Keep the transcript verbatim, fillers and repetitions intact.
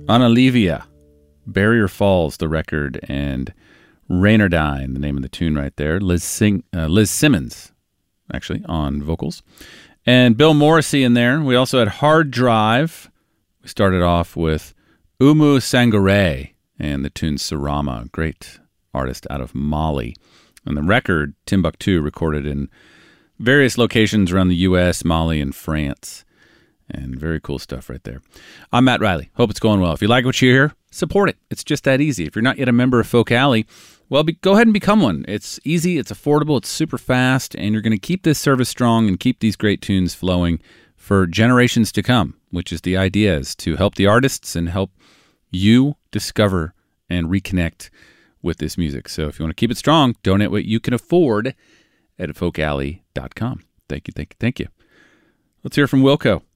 Analivia, Barrier Falls, the record, and Raynardine, the name of the tune right there. Liz, Sing, uh, Liz Simmons, actually, on vocals. And Bill Morrissey in there. We also had Hard Drive. We started off with Oumou Sangaré and the tune Sarama, great artist out of Mali. And the record, Timbuktu, recorded in various locations around the U S, Mali, and France. And very cool stuff right there. I'm Matt Riley. Hope it's going well. If you like what you hear, support it. It's just that easy. If you're not yet a member of Folk Alley, well, be, go ahead and become one. It's easy, it's affordable, it's super fast, and you're going to keep this service strong and keep these great tunes flowing for generations to come, which is the idea, is to help the artists and help you discover and reconnect with this music. So if you want to keep it strong, donate what you can afford at folk alley dot com. Thank you, thank you, thank you. Let's hear from Wilco.